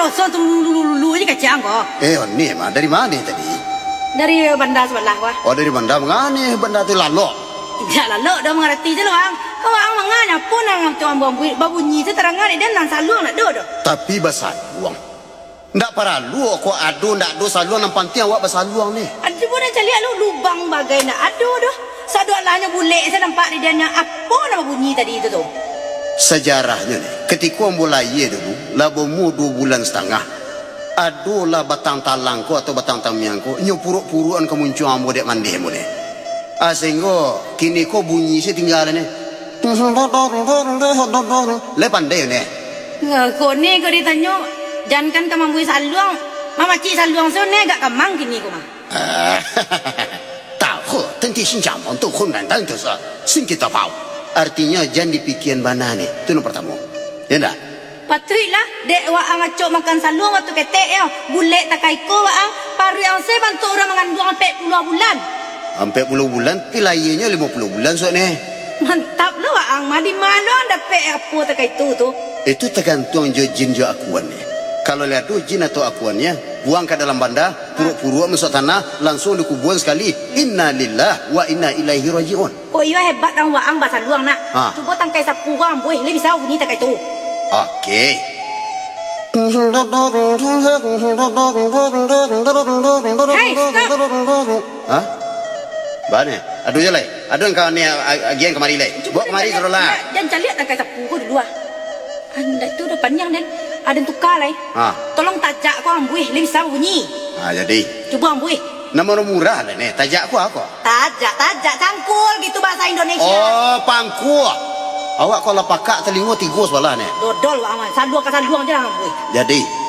rosok tu lulu aja kacang kok. Ni mah dari mana tadi? Dari bandar sebelah wah. Oh dari bandar mengani bandar tu lalu. Ya lalu dah mengerti je loh ang. Kau ang menganya pun ang tuan babunyi tu terangan dia nan saluang nak do. Tapi basaluang. Ndak para lu kok adu ndak do saluang nang pantiang awak basaluang ni. Aduh pun cari lu lubang bagai nak adu doh. Sadu alahnya bule saya nampak di dia apa nama bunyi tadi itu tu. Sejarahnya ni, ketika mulai dulu, labomu 2 bulan setengah, adulah batang talangku atau batang tamiangku, nyu puruk-puruan kemunculan mu dek mandi mu dek. Sehingga kini ko bunyi si tinggal ni. Le pandai ni. Kau ni kau ditanya, jangan kan kamu bui saluang, mama cik saluang so ni agak kamang kini kau mah. Tahu, tentu sinjamang tu hunan dan tu sah, sing kita tahu. Artinya jangan dipikiran mana ni. Itu yang pertama. Ya tak? Patutlah dek wa ang acok makan saluang waktu ketek ya. Bulet tak kaiko wa ang paru yang saya bantu orang mengandung sampai 10 bulan. Sampai 10 bulan, pilayanya 50 bulan so ni. Mantap lah wa ang madi malu ang dapat apa tak kaito tu. Itu tergantung jo jin jo akuan ni. Kalau lihat tu jin atau akuannya, buang ke dalam bandar, puruk-puruk masuk tanah, langsung dikuburan sekali. Inna lillah wa inna ilaihi raji'un. Oh iya hebat ang wa ang bahasa luang nak. Cuba tangkai sapu orang boleh lebih bisa bunyi tak kaito. Okey. Hey, stop. Ha? Bane? Aduh je lai. Aduh kau ni agian kemari lai. Bawa kemari terus lah. Jangan cari tangkai sapu kau dulu ah. Anda tu dah panjang dan ada tukar lai. Tolong tajak kau ambuih lebih bisa bunyi. Jadi. Cuba ambuih. Nama murah lah ni. Tajak aku apa? Tajak cangkul gitu bahasa Indonesia. Oh, pangkul. Awak kalau pakak telinga 3 sebelah ni. Dodol wak aman. Saluang je lah ambuih. Jadi.